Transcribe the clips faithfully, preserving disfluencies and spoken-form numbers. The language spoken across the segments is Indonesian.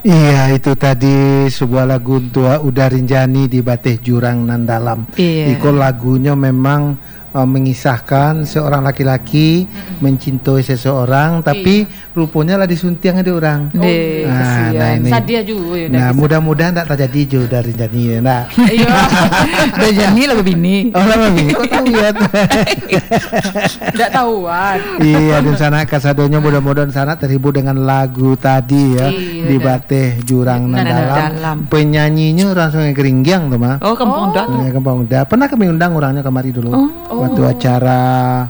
Iya, itu tadi sebuah lagu tua Uda Rinjani di Bateh Jurang nan dalam. Iya. Iko lagunya memang uh, mengisahkan seorang laki-laki mm-hmm. mencintai seseorang, tapi iya. rupanya lah disuntiang ada orang. Oh, nah, nah ini. Sadia juga. Ya, nah mudah-mudahan tak terjadi jo Uda Rinjani ya. Nah, iya. Uda Rinjani lah bini. Oh lah bini. Kau tahu ya? Tidak tahuan. Iya, dan sana kasadonya mudah-mudahan sana terhibur dengan lagu tadi ya iya, di Bateh Jurang nan dalam. Penyanyinya orang Sungai Keringgiang tuh mah. Oh, Kampung Uda. Oh. Ya, Kampung Uda. Pernah kami undang orangnya kemari dulu. Oh. Waktu acara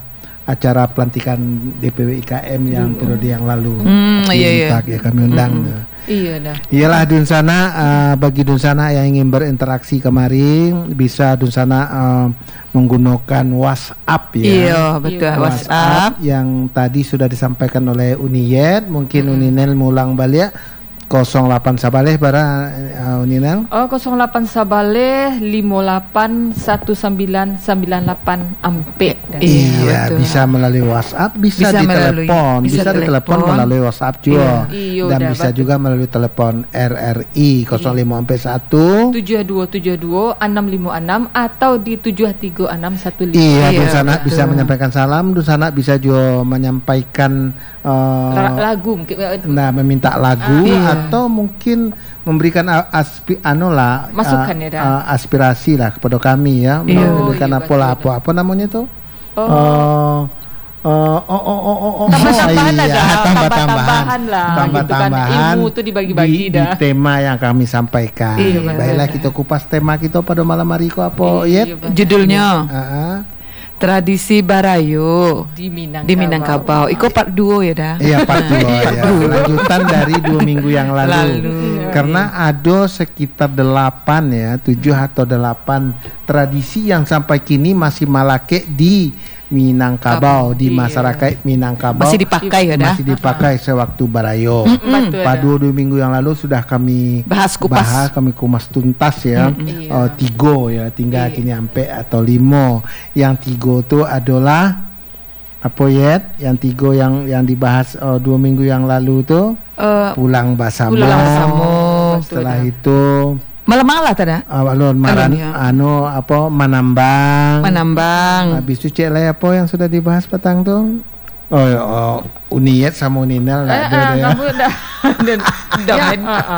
acara pelantikan D P W I K M yang oh. periode yang lalu. Hmm, iya iya. Ya kami undang. Hmm. Iya dah. Iyalah Dunsana, uh, bagi Dunsana yang ingin berinteraksi kemarin bisa Dunsana uh, menggunakan WhatsApp ya. Iya betul. WhatsApp. WhatsApp yang tadi sudah disampaikan oleh Uniyet, mungkin hmm. Uninel mulang balik nol delapan Sabaleh bara uh, Uninel. Oh nol delapan Sabaleh lima delapan satu sembilan sembilan delapan Ampe. Iya, betul. Bisa melalui WhatsApp, bisa, bisa ditelepon, bisa, bisa ditelepon melalui WhatsApp juga. Iya. Dan iya, bisa betul. juga melalui telepon R R I nol lima satu tujuh dua tujuh dua enam lima enam atau di tujuh tiga enam satu lima. Iya, iya Dunsana bisa menyampaikan salam, Dunsana bisa juga menyampaikan uh, lagu, nah meminta lagu. Ah, iya. Atau mungkin memberikan aspi anu lah masukan uh, ya uh, aspirasi lah kepada kami ya, iya, memberikan iya, apa lah apa apa namanya tuh oh. uh, uh, oh oh oh oh oh tambah-tambahan oh, iya. tambah-tambahan tambah-tambahan lah tambah-tambahan gitu kan, ilmu tuh dibagi-bagi di, dah di tema yang kami sampaikan. Iya, baiklah kita kupas tema kita pada malam hari ko apa iya, Yet judulnya uh-huh. Tradisi Barayo di Minangkabau. Di Minangkabau. Iko part dua ya dah. Iya part dua ya. Lanjutan dari dua minggu yang lalu. lalu. Karena ada sekitar delapan ya, tujuh atau delapan tradisi yang sampai kini masih malake di Minangkabau, di masyarakat Minangkabau masih dipakai ya dah. Masih dipakai sewaktu Barayo. Mm-hmm. Pada dua minggu yang lalu sudah kami bahas kupas, bahas kami kumas tuntas ya. Mm-hmm. uh, tigo ya, tinggal iya. kini ampe atau limo. Yang tigo itu adalah apa Yet? Yang tigo yang yang dibahas uh, dua minggu yang lalu itu uh, pulang basamo. Pulang basamo. Setelah Betul, itu malam lah tada. Awalun maran ya. anu apa manambang. Manambang. Habis itu cek lah apa yang sudah dibahas petang tuh? Oh, oh Uniyet sama Uninel lah ada ya. Kamu dah dan dah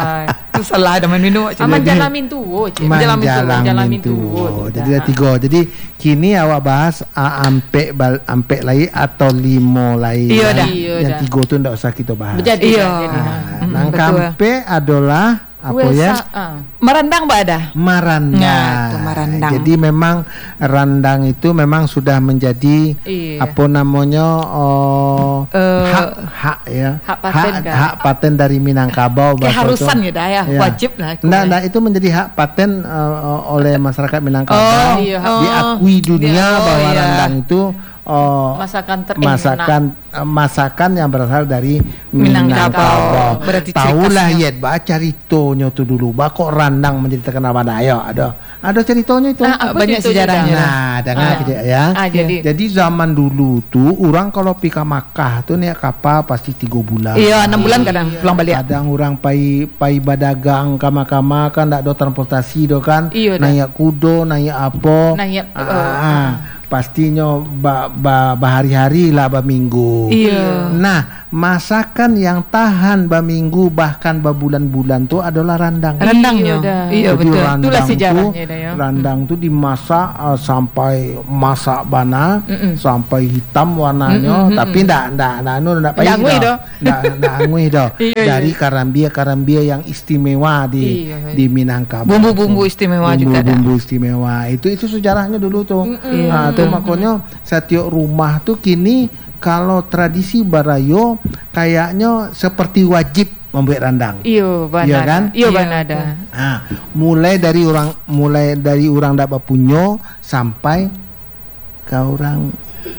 itu salah dah main minum. Aman jalamin tuh, jalamin tuh. Jadi ada tiga. Jadi kini awak bahas a, ampe bal ampe lagi atau limo lagi. Iya dah. Yang tiga tuh ndak usah kita bahas. Jadi iya. Nang kampe adalah apa ya? Uh. Marandang mbak ada. Marandang. Ya, marandang. Jadi memang randang itu memang sudah menjadi iya. apa namanya uh, uh, hak hak ya. Hak paten, hak, kan? hak paten dari Minangkabau. Keharusan ya dah ya, ya. Wajib lah. Nah, nah itu menjadi hak paten uh, oleh masyarakat Minangkabau. Oh, iya. oh. Diakui dunia oh, bahwa iya. randang itu Oh, masakan terenak. masakan uh, masakan yang berasal dari Minangkabau. Berarti tahulah ya, baca ceritonya tuh dulu. Bah kok randang menjadi terkenal pada ayo ada ada ceritanya itu. Nah, banyak sejarahnya. Nah, dengan ah. ya. Ah, jadi. jadi zaman dulu tuh orang kalau pika Makkah tuh nih kapal pasti tiga bulan. Iya, enam bulan kadang pulang balik. Kadang orang pai pai badagang kama-kama kan ndak ada transportasi do kan. Iya, naik kudo, naik apa. Naik ah, uh, pastinya ba, ba, bahari-hari lah ba minggu. Iya. Nah, masakan yang tahan ba minggu bahkan ba bulan-bulan tuh adalah randang. Randangnya. Iya, betul. Itulah sejarahnya dah ya. Randang tuh dimasak uh, sampai masak bana, Mm-mm. sampai hitam warnanya, Mm-mm. tapi ndak ndak ndak anu ndak pahit dah. Ndak ndak angui dah. Dari karambia-karambia yang istimewa di iya, di Minangkabau. Bumbu-bumbu istimewa bumbu, juga ada. Bumbu istimewa. Itu itu sejarahnya dulu tuh. Nah, tuh makanya setiap rumah tuh kini kalau tradisi Barayo kayaknya seperti wajib membuat randang. Iyo benar. Iya kan? Iyo benar. Nah, mulai dari orang mulai dari orang dapat punyo sampai ke orang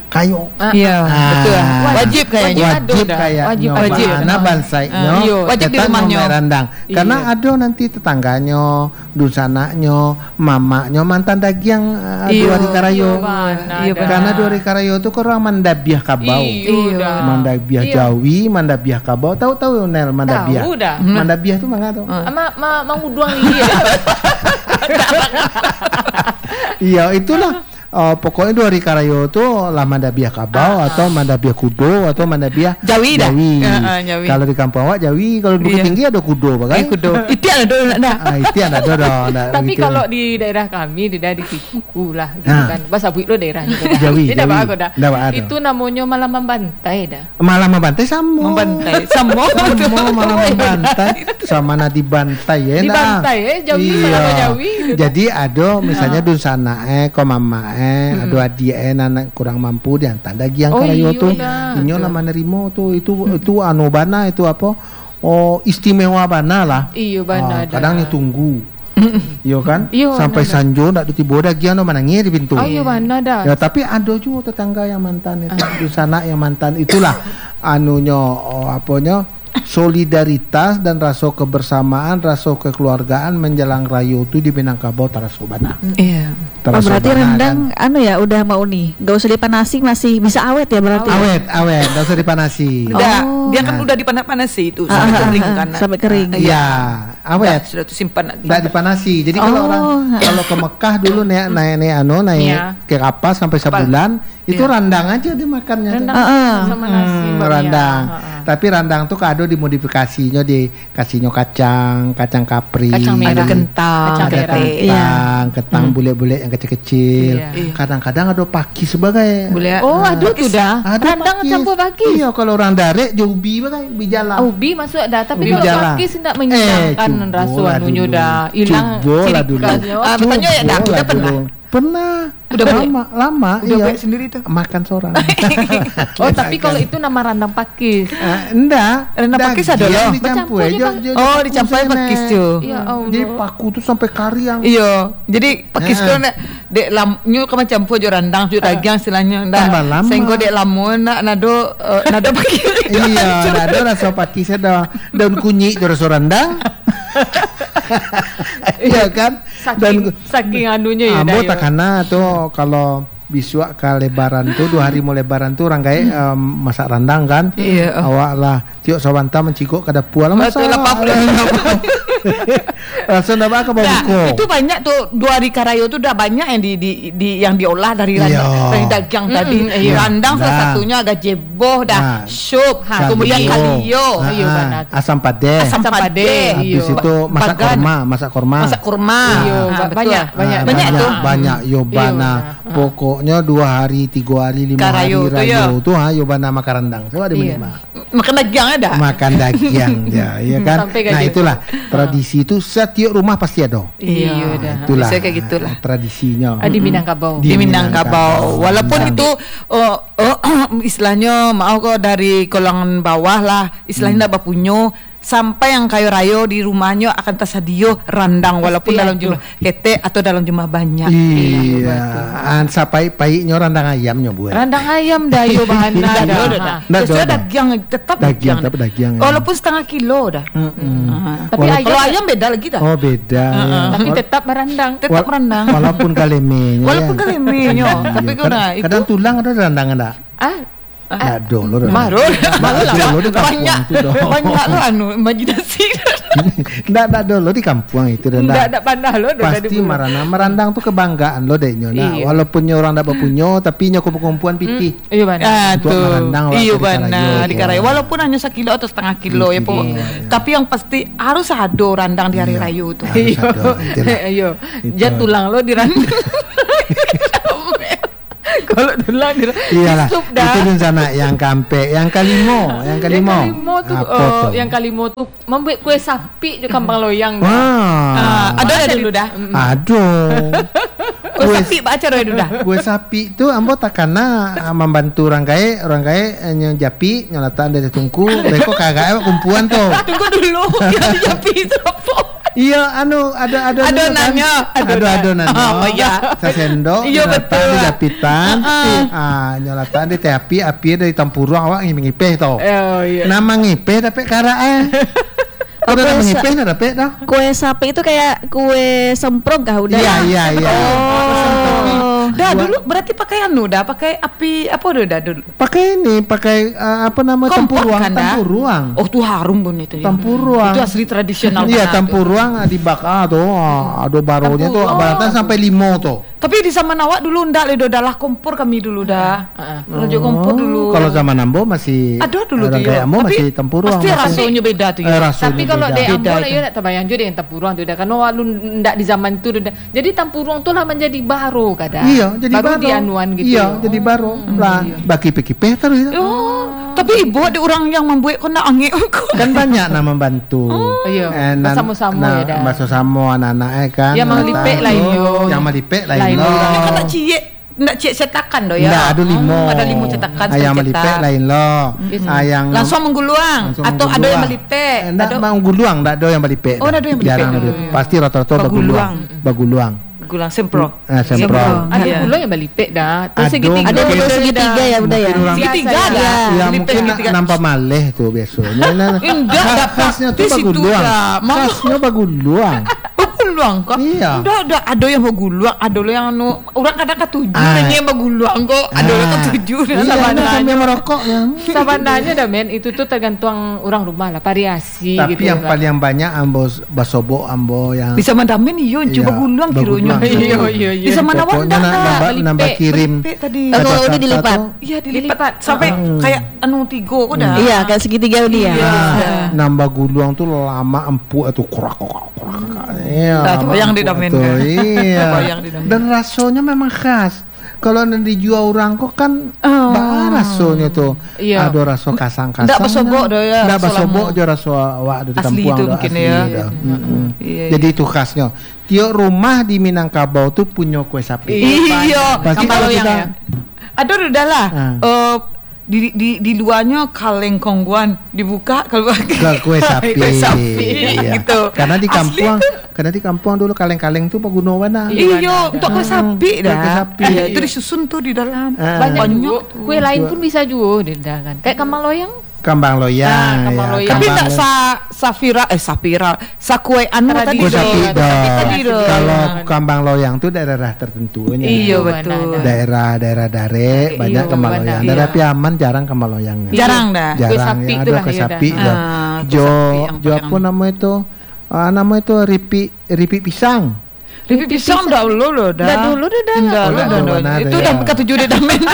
kayo. Iya, Ah. betul. Wajib kayaknya. Wajib dah. kayak Wajib, nyoba wajib. anak bansainya. Ah, iya. Wajib di rumahnya. Randang. Karena Iya. ada nanti tetangganya, dusananya, mamaknya mantan dagiang uh, Iya. dua hari karayo. Mana Iya, ada. benar. Karena dua hari karayo itu orang mandabiah kabau. Iya dah. Mandabiah Iya. Jawi, mandabiah kabau. Tahu-tahu Nel mandabiah. Tahu dah. Mandabiah itu mana tuh? Ma ma manguduang ni dia. Iya, itulah. Oh, pokoknya dua hari karayo itu lah mandabiah kabau atau mandabiah kudo atau mandabiah Jawi dah. Ya, ah, Jawi. Kalau di kampung awak Jawi, kalau di Bukit Iya. Tinggi ada kudo, Eh, bagai. kudo. Itu ada dulu dah. Ah, itu ada ada ada. Tapi gitu. kalau di daerah kami, di daerah di Tiku lah gitu Ah. kan. Bahasa Buik lo daerahnya dah. Jawi, Dia dah Jawi. bagus dah. Dah bagus. Itu namanya malam membantai dah. malah membantai sama. Membantai. Sama. Sama malah membantai sama na dibantai ya. nah. Dibantai, eh, Jawi Iya. sama Jawi, gitu. Jadi ada misalnya dun sana eh ko mama eh Hmm. ada adik eh anak kurang mampu dia tanda giang Oh, karayo iya tuh. dah. Inyo nama nerimo tuh itu itu anu bana itu apa? Oh istimewa bana lah. Iya bana Ah, dah. kadang nih tunggu. Iya kan? Iya, Sampai bana dah. sanjo ndak ditibo dah giang no manangir di pintu. Oh iya mana dah. Ya tapi ada juga tetangga yang mantan itu, di sana yang mantan itulah anunya oh, apanya solidaritas dan rasa kebersamaan, rasa kekeluargaan menjelang rayo itu di Minangkabau Tarasobana. Iya. Oh, berarti rendang anu ya udah mau nih, nggak usah dipanasi masih bisa awet ya berarti. Awet, awet, nggak usah dipanasi. Udah, Oh. dia kan udah dipanas-panasi itu Ah, sampai ah, kering ah, kan. sampai kering. Ah, Iya, Udah, awet. sudah tuh simpan. Nggak dipanasi. Jadi kalau Oh. orang kalau ke Mekah dulu naik naik naik anu naik Iya. ke kapal sampai sebulan itu Iya. randang aja dimakannya. tuh. Rendang Ah, ah. sama nasi Hmm, Mbak Mia. rendang. Ah, ah. Tapi rendang tuh kado dimodifikasinya dikasihnya kacang, kacang kapri, Kacang merah. Ada kentang, Kacang ada merah. ketek. kentang, ketang bulet-bulet yang kecil-kecil. Iya. Iya. Kadang-kadang ada paki sebagai Boleh. Oh, aduh tuh dah. ada Rendang pakis. campur pakis. Iya, kalau orang darek dia ubi bagai ubi jalan. Ubi masuk dah, tapi Ubi kalau berjalan. pakis tidak menghilangkan Eh, rasa cubolah anunya dulu. dah. Hilang Cubolah dulu. khasnya. Ah, bertanya ya, dah, Cubolah udah pernah? dulu. Pernah. Udah lama, lama. Udah iya. baik sendiri tuh. Makan seorang. Oh, tapi kalau itu nama rendang pakis. Ah, enggak. Rendang pakis ada Daging loh. dicampur Bercampur aja. je, dia- Oh, dia dicampur paku pakis sana. tu. Ya Allah. Jadi paku tuh sampai kariang. Iya, jadi pakis Ya. kau nak dek lamnyo kau macam campur jo randang jo daging istilahnya ndak. Tambah lama. Sehingga dek lamun nak nado eh, nado pakis. Iya, nggak ada rasa pakis ada daun kunyit ada rasa rendang. Iya kan? Saking saking anunya ya dah. Ambo ya. takana tuh kalau biswa ke lebaran tuh dua hari mau lebaran tuh orang gaya em, masak rendang kan. Iya. Awak lah tiok sawanta mencikuk kada pual masak. Betul lah, Pak. Rasa ndak apa Nah, buko. itu banyak tuh dua hari karayo tuh udah banyak yang di, di, di yang diolah dari randang, Iya. dari daging tadi. iya. Randang salah Nah. satunya gajebo dah, Nah. sup, ha, kemudian Kalio. kalio, Ah, Iya, ah, benar. asam padeh. asam Asam pade, padeh. Habis Iya. itu masak Bagan. korma, masak korma. masak kurma. Iya, Ah, ba- betul. banyak, Ah, banyak, banyak banyak, tuh. banyak yobana. Iya, Pokoknya dua hari, tiga hari, lima Karayo hari tuh ya. rayo tuh ha yobana makan rendang. Coba ada Iya. lima. Makan daging ada. Makan daging ya, ya kan. Sampai Nah, kayak itulah tradisi itu setiap rumah pasti ada. Iya dah. Itulah. bisa kayak gitulah. Tradisinya. Ah, di Minangkabau. Di Di Minangkabau. Minangkabau. Walaupun Hmm. itu oh, oh, istilahnya mau kok dari golongan bawah lah, istilahnya Hmm. ndak bapunyo sampai yang kayu rayo di rumahnya akan tersedia randang walaupun Pasti dalam ada. jumlah kete atau dalam jumlah banyak. Iya, an sapai paiknya rendang ayamnya buat. Rendang ayam dah yo bahan Dah, dah. dah, dah, Ha. dah. Dah, Biasanya dah, dah. daging tetap Daging, daging. tetap daging, ya. Walaupun setengah kilo dah. Mm-mm. Ah. Tapi Walaupun- ayam, Kalau ayam beda lagi dah. Oh beda. ya. tapi tetap berendang. Tetap Wal- rendang. Walaupun kalemenya. Walaupun ya. kalemenya, Iya. tapi kau Kadang- nah itu kadang tulang ada rendang enggak? Ah, Enggak dulu. Maru, malu lah. Dulu di kampung Banyak, itu dong. banyak lo anu imajinasi. Enggak ada dulu di kampung itu rendang. enggak ada pandang lo dah Pasti marana merandang tuh kebanggaan lo deh nyona. Iya. Walaupun nyo orang ndak punya tapi nyo kumpulan piti. Iya benar. Ah Untuk tuh, merendang lah iya di Karayo. benar di Karayo. Iya. Walaupun hanya sekilo atau setengah kilo ya Iya, pokok. iya. Tapi yang pasti harus ada randang di hari Iya. raya itu. Harus Iya. ada, itulah. Iya. Itu. Jangan tulang lo direndang. Kalau tulang direndang. Iyalah. Sup Itu dah. di sana yang kampe, yang kalimo, yang kalimo. Yang kalimo tuh, Apa eh, tuh? yang kalimo tuh membuat kue sapi di kampung loyang. dah. Wah. Ah, ada ada dulu dah. Aduh. Kau Kue- sapi baca dulu dah. Kue sapi itu ambo takana ah, membantu orang kaya, orang kaya eh, nyo japi, nyolatan dari tungku, beko kagak kumpuan tuh. Tunggu dulu, yang japi itu apa? Iya, anu ada ada Adonannya, ada adonannya. Oh iya. Sesendok, Iya, nyolatan betul. di japitan, Heeh. ah nyolatan di teh api, api dari tempurung awak ngipeh to. Oh iya. Nama ngipeh tapi karaan. Kalau Kue nama sa- ngipeh ada pe dah. Kue sapi itu kayak kue semprong kah udah? Iya iya iya. Oh. Dah dulu berarti pakai anu dah, pakai api apa udah dah dulu. Pakai ini, pakai uh, apa nama Kompor tempurung, kan, dah? tempurung. Oh tuh harum bun itu. ya. Tempurung. Itu asli tradisional. Iya, banget. tempurung ah, dibakar tuh. ah, Ada baronya tuh, Tempurung. barangnya sampai limo tuh. Tapi di zaman awak dulu ndak le dalah kompor kami dulu dah. Heeh. Laju kompor dulu. Kalau zaman Ambo masih ada dulu orang tuh. kayak Ambo Tapi masih tempurung. Pasti masih- rasanya beda tuh Eh, ya. rasanya Tapi kalau beda. di Ambon Beda lah itu. ya nak terbayang juga dengan tempurung tu dah. Karena walau ndak di zaman tu dah. Jadi tempurung tu lah menjadi baru kadang. Iya, jadi baru. baru. di anuan gitu. Iya, jadi baru. Lah, bagi pekipeh terus. Oh, tapi ibu ada orang yang membuat kena angin. Kan banyak nama bantu. Oh, iya. Eh, nan- Bersama-sama nah, ya dah. bersama anak-anaknya kan. Yang melipek Datang lain tuh, yo. Yang melipek lain Lain lo. lo. Dia kan nak ciek, nak ciek cetakan doh ya. Nggak, ada limo. Oh, ada limo cetakan. Ah, yang sekali melipek cetak. lain lo. Ah, yang Langsung mengguluang langsung atau ada yang mengguluang. melipek. Eh, Nggak, Ada mau guluang, nggak ada yang melipek. Oh, nggak ada yang melipek. Jarang ada. Oh, iya. Pasti rata-rata Baguluang. baguluang. Baguluang. gulang sempro. Ah, semprong. Ada Iya. pula yang melipek dah. Terus Ada segitiga. Ada mungkin- yang segitiga ya udah ya. Mungkin orang- Segitiga Biasa, ada. ya. Ya Melipek mungkin segitiga. nampak maleh tuh biasanya. Nah, Enggak, khas- ada khasnya tuh praktis itu baguluang. dah. Mau- Khasnya baguluang. Baguluang kok. Iya. Udah ada ada yang baguluang, ada yang anu orang kadang ketujuh Ah. dan yang baguluang kok. Ada yang Ah. ketujuh dan Iya, sama ada sambil merokok ya. Sabananya dah men, itu tuh tergantung orang rumah lah, variasi Tapi gitu. yang lah. paling banyak ambo basobo ambo yang Bisa mendamin iyo Iya, coba guluang kironya. baguluang. Iya, iya, iya. Bisa mana pokoknya wanda na- nambah, melipek. nambah kirim. Melipek tadi. Oh, kalau udah kata-kata dilipat. tuh, Iya dilipat Dilipat. sampai Ah. kayak anu tiga udah. Iya, kayak segitiga udah ya. Iya. ah, nambah guluang tuh lama empuk itu kurak kurak kurak. Iya. Dah, lama bayang empuk didamen itu, kan. Iya. Bayang didamen. Dan rasanya memang khas. Kalau yang dijual orang kok kan Oh. bah rasanya tuh. Iya. Ada rasa kasang-kasang. Nggak basobok dah ya, Nggak rasa basobok lamo. aja rasa wak ada di Asli kampung itu dah, mungkin asli ya. dah. Mm-mm. Iya, Jadi itu khasnya. Tiap rumah di Minangkabau tuh punya kue sapi. Iya, Pasti kalau kalau yang kita- ya. Ada udah lah. Ah. Eh, di di di luarnya kaleng kongguan dibuka keluar Ke kue sapi. Kue sapi, Iya. gitu. Karena di Asli kampung, tuh. karena di kampung dulu kaleng-kaleng tuh paguno mana. Iya. Iya, untuk kue sapi Kue dah. sapi. Iya, itu disusun tuh di dalam. Ah. Banyak Banyak juga. tuh. Kue lain pun bisa juga dah kan. Kayak kamal loyang. Kambang loyang. Ah, kambang ya, loyang. Tapi kambang enggak loyang. sa safira eh safira, sa kue anu tadi Tradisi. Kue sapi Iya, dong. tapi tadi dong. Kalau kambang loyang tuh daerah tertentu. Iya Iya, betul. benar. Daerah-daerah dare Iya, banyak kambang benar. loyang. Iya. Daerah Piaman jarang kambang loyangnya. Jarang dah. Kue Jarang sapi yang itu ada lah, kue iya sapi. dah. Jo, Ah, kue jo, sapi yang jo paling apa nama itu? Ah, nama itu ripi ripi pisang. Ripi pisang dah dulu loh dah. Dah dulu dah, dah. Dah, Oh, dah, dah, dah, mana dah. Itu ada dah ya. ketujuh dia dah main.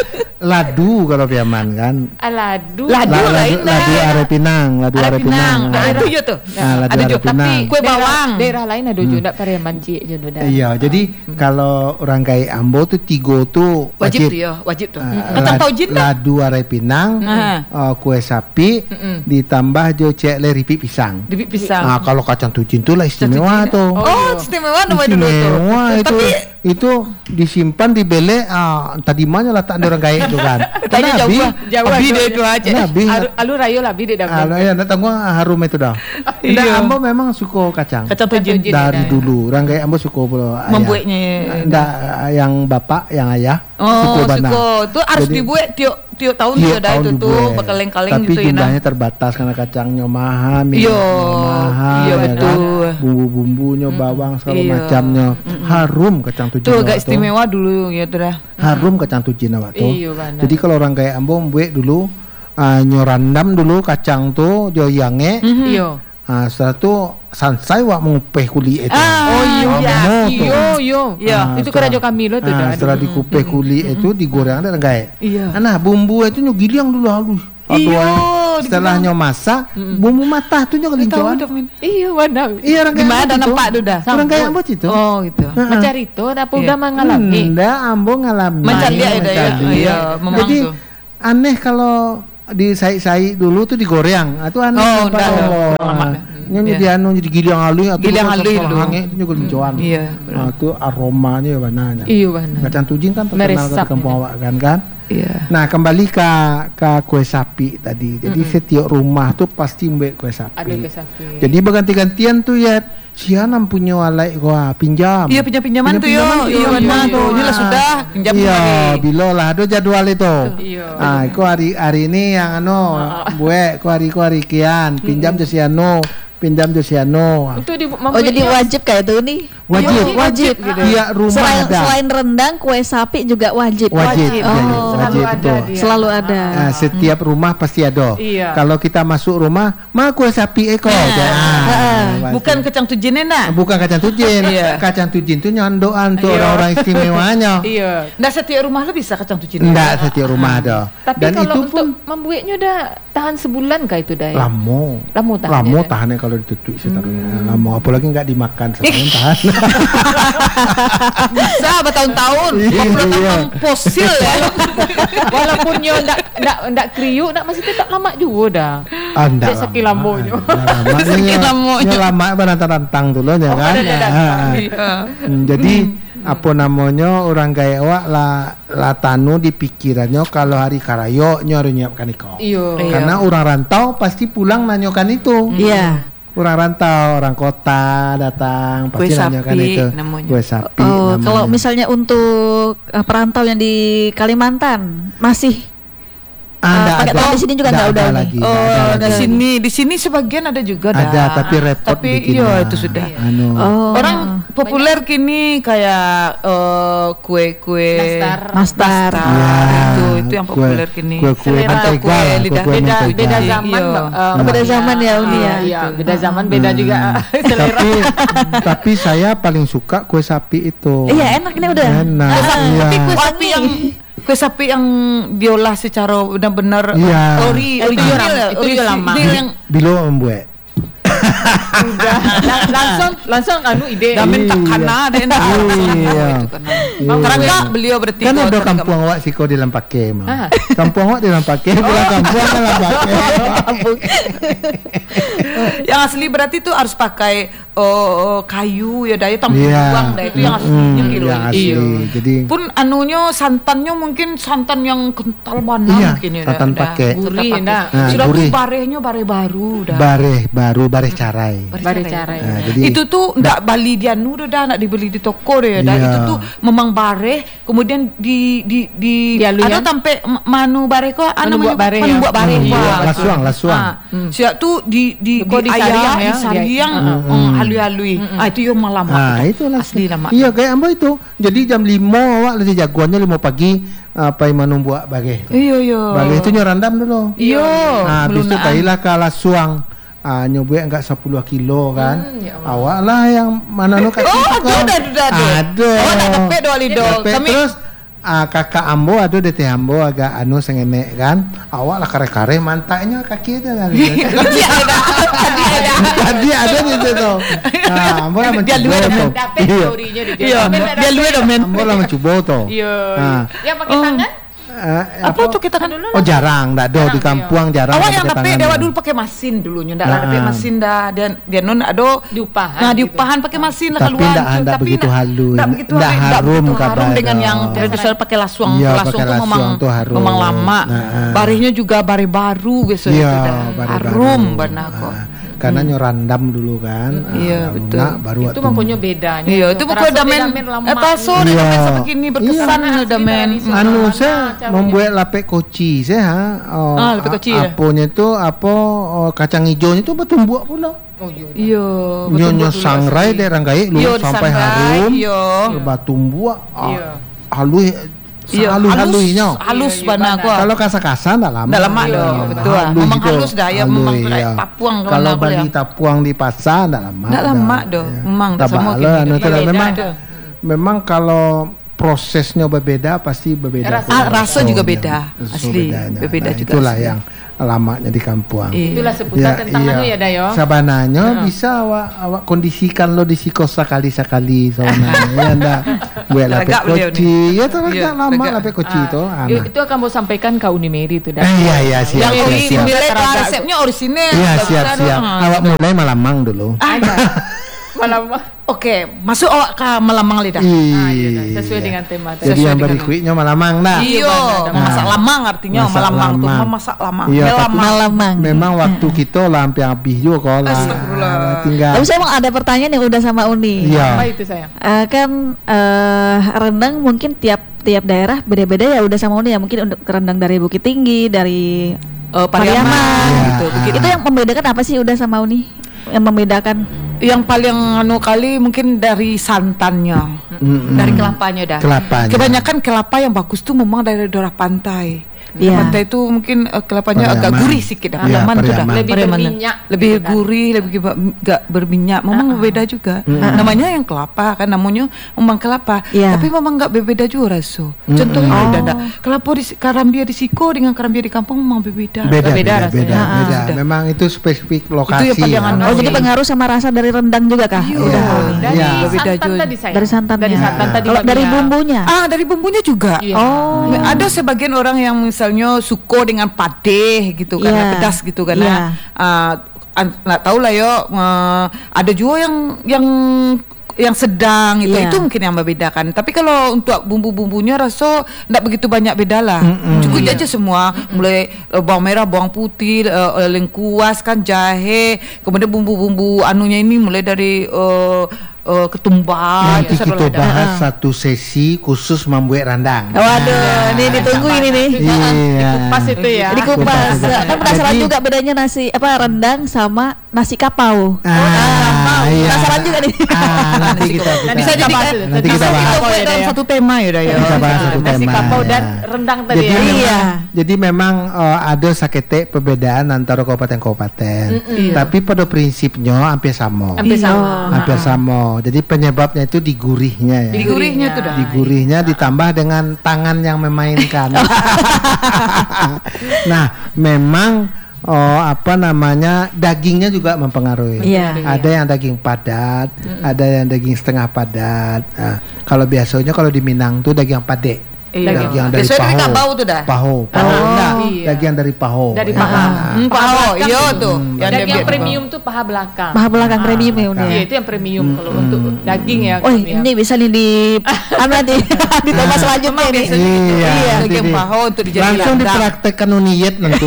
Ladu kalau Piaman kan. Aladu. Ladu La- lain ladu, ladu dah. are Pinang, ladu Ada are pinang. Pinang. Nah, Ah. itu ya tuh. Ah, ladu Ada are juga tapi Pinang. kue Daerah- bawang. Daerah lain ada juga dak Pariaman Cik je dah. Iya, jadi kalau orang kayak Ambo tuh tigo tuh Wajib wajib. tuh ya, wajib tuh. Ah, Kacang lad- taujin dah. ladu are Pinang, Ah. eh, kue sapi, Mm-mm. ditambah jo cek le ripi pisang. Ripi pisang. Nah, kalau kacang tujin tuh lah istimewa tuh. Oh, istimewa nama dulu tuh. Istimewa itu Tapi itu disimpan di bele ah, tadi mana letak orang kayak itu kan. tadi jauh Nabi, ah. Jauh Abi ah, deh jauh. itu aja. Nabi, Alu, alu rayo lah bide dah. ah, ya, nak tanggung harum itu dah. Iya. Nah, Ambo memang suka kacang. Kacang taujin. Taujin. Dari dah. dulu, orang kayak Ambo suka pula. ayah. Membuatnya. Nggak, yang bapak, yang ayah. Oh, suka banget. suko. Itu harus Jadi- dibuat tiap tiap tahun Tiap dia dah tahun itu tuh dibuat. bekaleng-kaleng Tapi gitu ya. nah. jumlahnya terbatas karena kacangnya mahal, Iya, minyaknya mahal, iya, ya kan? betul. Bumbu-bumbunya, bawang segala Iya. macamnya. Harum kacang tujin. Tuh agak awak tuh. istimewa dulu ya tuh dah. Harum kacang tujin awak tuh. Iya, benar. Jadi kalau orang kayak Ambo buat dulu uh, nyorandam dulu kacang tuh joyange. Iya. Ah, setelah itu sansai wak mengupeh kulit itu. Ah, Oh iya. Lama tuh. Iya, iya. Iya. Ah, Itu setelah- kerajo kami lo tuh ah, dah. setelah dikupeh kulit itu digoreng dan gae. Iya. Nah, bumbu itu nyo giling dulu halus. Iya, Aduh, setelahnya masak, bumbu matah tuh nyo Tahu kelincoan. dah Min. Iya, benar. Iya, orang kayak Gimana Ambo dah gitu. nampak tuh dah. Orang kayak Sambut. Ambo itu. Oh gitu. Macam itu apa Iya. udah mengalami? Enggak, Ambo ngalami. Mencari ada ya. Mencari. Iya, memang Jadi tuh. aneh kalau di sai-sai dulu tuh digoreng. Itu aneh. Oh, apa enggak ada. Allah. Lama dah. Nya Iya. jadi anu jadi giling halus atau Giling halus dulu. itu juga kelincoan. Iya, Nah, itu aromanya ya bananya. Iya, benar. Kacang tujin kan terkenal Meresap di kampung ya. awak kan kan. Iya. Nah, kembali ke ke kue sapi tadi. Jadi Mm-mm. setiap rumah tuh pasti mbek kue sapi. Ada kue sapi. Jadi berganti-gantian tuh ya. Sianam punya walai gua pinjam. Iya pinjam-pinjaman tuh yo. Pinjam-pinjaman Iya tuh. benar Iya, tuh. Ini lah Ah. sudah pinjam Iya, lagi. bila lah ada jadwal itu. Iya. Ah, aku hari hari ini yang anu, buat aku hari aku hari kian pinjam je si anu, pinjam je si anu. Itu di Oh jadi wajib kayak itu nih. Wajib, Iya, wajib gitu. Tiap rumah Selain ada. selain rendang, kue sapi juga wajib. Wajib, Wajib. iya, Oh. wajib Selalu ada betul. dia. Selalu ada. Ah, setiap rumah pasti ada. Iya. Kalau kita masuk rumah, mah kue sapi eko. Nah, Ah, pasti. Bukan kecang tujinnya nak. bukan kacang tujin. Iya. Kacang tujin itu nyondoan tuh Iya. orang-orang istimewanya. Iya. Nggak setiap rumah lo bisa kacang tujin. Enggak setiap rumah ada. Tapi Dan kalau itu untuk pun membuatnya udah tahan sebulan kah itu dah? ya? lamo. Lamo tahannya Lamo dah. tahannya kalau ditutup saya taruhnya. Lamo apalagi nggak dimakan setahun tahan. Bisa bertahun-tahun. Iya. Kalau tahun fosil ya. Walaupun nyo ndak ndak ndak kriuk, ndak masih tetap lama juga dah. Ah, enggak Dia sakit lamonyo. Lama. Sakit lamonyo. lama berantang-antang dulu ya Oh, kan. ada datang. Ah. Iya. Hmm, Jadi apa namanya orang gaya awak lah lah tanu di pikirannya kalau hari karayo nyo harus nyiapkan iko. Iya. Iya. Karena orang rantau pasti pulang nanyokan itu. Iya. Orang rantau, orang kota datang Kue pasti nanyakan sapi itu. namanya. Kue sapi. Oh, namanya. kalau misalnya untuk uh, perantau yang di Kalimantan masih Ah, Uh, nggak pakai ada. telur di sini juga Nggak nggak ada udah lagi. nih. nggak Oh, ada di lagi. sini di sini sebagian ada juga dah. Ada, tapi repot Tapi bikinnya. iya itu sudah. Anu. Oh. Orang populer kini kayak eh, kue-kue Nastar. Nastar. Ya, itu itu yang populer kini. Kue-kue Selera mentega, kue lah, lidah. kue-kue Beda mentega. beda zaman, Iya. Mbak. Eh, Oh, beda zaman ya, Uni ya. Iya, beda zaman beda juga selera. tapi tapi saya paling suka kue sapi itu. Iya, enak ini udah. Enak. Tapi Iya. kue sapi yang kue sapi yang diolah secara benar-benar Iya. ori Itu original lama, ya, itu juga lama. original yang Bilo membuat. Udah lang- langsung langsung anu ide. damen tak Iya. kana ada yang tak Iya. itu kan. Karena beliau berarti Kan kok ada tenaga- kampung awak siko di Lampake mah. Ah. Kampung awak di Lampake, pulang kampung kan Lampake. yang asli berarti itu harus pakai oh, kayu ya daya tampung Iya. buang dah itu yang aslinya Mm, gitu. yang asli. Iya. Jadi Pun anunya santannya mungkin santan yang kental banget Iya, mungkin ya. santan dah. pakai. Sudah Gurih, pakai. dah. Nah, Sudah tuh gurih. barehnya bare baru dah. bareh baru bareh carai. Bare cara. Nah, jadi Itu tuh ndak bali di anu dah, ndak dibeli di toko deh dah. Iya. Itu tuh memang bare, kemudian di di di Dialui, ada ya? sampai m- manu bare ko anu Manu buat bare, manu ya? buat bare Hmm, ko. buat lasuang, lasuang. Ah, siap tuh di di Kok di disariang, ayam, ya? disariang, Di- mm, halui-halui. Ah itu yang malam. Ah, itu lah. Asli lama. Iya kayak ambo itu. Jadi jam lima awak lagi jagoannya lima pagi apa yang mau buat bageh. Iya iya. Bageh itu nyorandam dulu. Iya. Nah, habis itu melunaan. bayilah ke lasuang. Ah, nyobain enggak sepuluh kilo kan. Hmm, ya Allah. Awak lah yang mana nu kasih Oh, itu ada, kan. ada, ada, ada. Ada. Oh, nak dapet doa lido. Dapet. Kami Terus ah, kakak ambo ada D T ambo agak anu sengenek kan. Awak lah kare-kare mantaknya kaki itu kan. Tadi ada. Tadi ada. Tadi ada di situ. Nah, ambo lah Dia mencoba luar tuh. Dapet Iya. teorinya di Iya, dia luwe dah men. Ambo lah mencoba tuh. Iya. Ah. Yang pakai tangan? Eh, Apa tuh kita kan? Oh jarang, ndak ada di kampung jarang. Awak yang pakai tapi tangan. dewa dulu pakai mesin dulunya, ndak Nah, ada pakai ah. mesin dah. Dan dia non ada Diupahan Nah, gitu. diupahan pakai mesin lah Tapi keluar. ndak- tuh. ndak begitu ndak- halus. ndak begitu Ndak halus, ndak harum begitu kabar harum dengan dong. yang tradisional pakai lasuang. Iya, lasuang pakai tuh memang lasuang tuh harum. memang lama. Nah. Barihnya juga bare baru biasa Iya, itu dah. baru-baru. Harum benar kok. Nah, karena nyorandam dulu kan. Iya, Ah, betul. nah, baru Itu waktu- makanya bedanya. Iya, itu Terasa pokoknya damen damen lama. eh paso deh Iya. damen sebegini berkesan Iya. ada damen. Asli dari Anu Mana saya caranya? membuat lapek koci saya ha. Oh, Ah, lapek koci ya? Aponya itu apa oh, kacang hijaunya itu bertumbuh pula. Oh iya. Iya. Nyonya betul-betul sangrai asli. daerah gai lu Iya, di sampai sangrai, harum. Iya. Bertumbuh Iya. halus Iya, halus halusnya. halus Iya, iya, banget benar. kok. Kalau kasar-kasar enggak lama. Nggak lama Iya, dong, iya. betul. Memang halus dah, ya, halus, memang iya. kayak tapuang kalau Kalau aku beli lihat. tapuang di pasar enggak lama. Nggak dah. lama dong, Iya. memang dah Tabak semua lah, gini, anu dah. tu lah. Beda memang ada. memang kalau prosesnya berbeda pasti berbeda. Rasa- pula. Ah, rasa juga beda. Rasa Asli, bedanya. berbeda Nah, juga Itulah asli. yang lamanya di kampung. Iya. Itulah seputar tentang anu ya Dayo. Sabananya Heeh. bisa awak awak kondisikan lo di sikos sekali sekali sabananya ya ndak. Buat lapek Agak beliau koci. Ya tuh Iya, agak lama agak. lapek koci itu. Ah, anak. itu akan mau sampaikan ke Unimeri itu dah. Eh, iya iya siap Yang siap siap. orisinil itu Teragak. resepnya orisinil. Iya Nggak siap bisa siap. dong. Awak mulai malamang dulu. Ada. Malamang. Oke, masuk awak ke Malamang lidah. Ah, iya, dah. Iya. Sesuai dengan tema tadi. Jadi Sesuai yang dengan- berikutnya malamang dah. Iya, benar, masak benar. lamang artinya Masak Malamang tuh, lamang. memasak lamang. Iya, tapi Melamang. Malamang. memang waktu kita lah hampir habis juga kok lah. Astagfirullah. Nah, tinggal. Tapi saya mau ada pertanyaan yang udah sama Uni. Iya. Apa itu sayang? Eh, kan eh, rendang mungkin tiap tiap daerah beda-beda ya udah sama Uni ya, mungkin untuk rendang dari Bukit Tinggi, dari Eh, Pariaman, Pariaman, Iya. gitu. Begitu. itu yang membedakan apa sih udah sama Uni? Yang membedakan Yang paling anu kali mungkin dari santannya. Mm-mm. Dari kelapanya dah. Kelapanya. Kebanyakan kelapa yang bagus tuh memang dari daerah pantai. Iya. Pantai itu mungkin eh, kelapanya agak Pariaman. gurih sedikit. Iya, Pariaman tuh dah. Pariaman. Lebih Pariaman. berminyak, Lebih gitu kan. gurih, lebih enggak berminyak. Memang berbeda juga. Namanya yang kelapa kan namanya memang kelapa. Iya. Tapi memang enggak berbeda juga rasa. Contohnya Oh. udah ada kelapa di karambia di Siko dengan karambia di kampung memang berbeda. Beda, Beda beda, rasanya. beda, Ah, beda. sudah. Memang itu spesifik lokasi. yang paling ya. anu. Oh, jadi pengaruh sama rasa dari rendang juga kah? Iya. Udah. Dari Iya. Berbeda santan juga. tadi sayang. Dari santannya. Dari santan tadi. Kalau dari bagian. bumbunya. Ah, dari bumbunya juga. Iya. Oh. Ada sebagian orang yang misalnya suko dengan padeh gitu kan, Iya. pedas gitu kan. Iya. Ah, an- nggak tahu lah yo. eh, ada juga yang yang yang sedang itu Iya. itu mungkin yang membedakan. Tapi kalau untuk bumbu-bumbunya rasa nggak begitu banyak beda lah. Cukup aja semua, mulai eh, bawang merah, bawang putih, eh, lengkuas kan, jahe, kemudian bumbu-bumbu anunya ini mulai dari eh, eh, ketumbar. Nanti itu seru kita lah dah. bahas satu sesi khusus membuat rendang. Waduh, ini ditunggu ini nih. Iya. Pas itu ya. Di kupas. Kupas. Kan penasaran Jadi- juga bedanya nasi apa rendang sama nasi kapau. Ah, iya. Penasaran juga nih. Ah, nanti kita Nanti kita- saya jadi nanti nanti kita kita bahas. Kita buat ya, dalam ya. satu tema ya dah ya. Kita bahas satu Nasi tema. kapau dan ya. rendang tadi Jadi ya. memang, Iya. jadi memang eh, ada sakete perbedaan antara kabupaten-kabupaten. Tapi pada prinsipnya hampir sama. Hampir Iya. sama. Hampir sama. Jadi penyebabnya itu di gurihnya ya. Di gurihnya tuh dah. Di gurihnya ditambah dengan tangan yang memainkan. Nah, memang oh apa namanya dagingnya juga mempengaruhi. Iya. Ada yang daging padat, ada yang daging setengah padat. Nah, kalau biasanya kalau di Minang tuh daging pade. Iya. Daging yang dari Biasanya dari paho. kabau tuh dah. Paho, paho. Oh, Nah, iya. daging dari paho. Dari Ya. paha. Hmm, Paha paho, belakang iya tuh. tuh. Daging dia yang biar- premium tuh paha belakang. Paha belakang premium ya udah. Iya, itu yang premium kalau untuk daging ya. Oh, kan, ya. ini bisa nih di anu nanti di tema selanjutnya nih. Iya, Iya, nanti daging di- paho untuk dijadikan langsung rendang. dipraktekkan uniyet nanti.